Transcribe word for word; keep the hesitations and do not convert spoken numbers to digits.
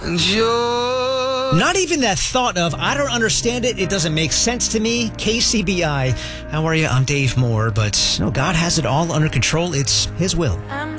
Joy. Not even that thought of, I don't understand it, it doesn't make sense to me. K C B I, how are you? I'm Dave Moore, but no, God has it all under control. It's His will. I'm